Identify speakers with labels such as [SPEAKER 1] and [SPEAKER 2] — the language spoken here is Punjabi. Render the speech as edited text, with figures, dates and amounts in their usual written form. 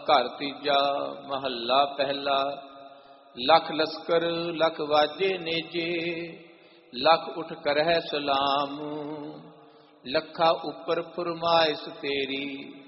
[SPEAKER 1] ਘਰ ਤੀਜਾ ਮਹੱਲਾ ਪਹਿਲਾ। ਲਖ ਲਸਕਰ ਲਖ ਵਾਜੇ ਨੇਜੇ, ਲਖ ਉਠ ਕਰਹਿ ਸਲਾਮ। ਲੱਖਾ ਉੱਪਰ ਫੁਰਮਾਇਸ ਤੇਰੀ,